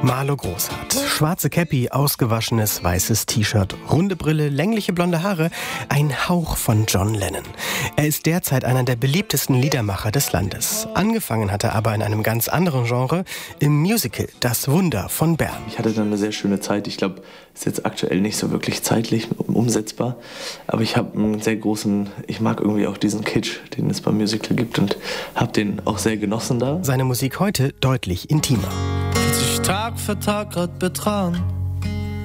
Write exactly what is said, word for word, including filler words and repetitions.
Marlo Großhardt. Schwarze Käppi, ausgewaschenes weißes T-Shirt, runde Brille, längliche blonde Haare, ein Hauch von John Lennon. Er ist derzeit einer der beliebtesten Liedermacher des Landes. Angefangen hat er aber in einem ganz anderen Genre, im Musical Das Wunder von Bern. Ich hatte dann eine sehr schöne Zeit. Ich glaube, ist jetzt aktuell nicht so wirklich zeitlich umsetzbar. Aber ich habe einen sehr großen, ich mag irgendwie auch diesen Kitsch, den es beim Musical gibt und habe den auch sehr genossen da. Seine Musik heute deutlich intimer. Tag für Tag grad betragen.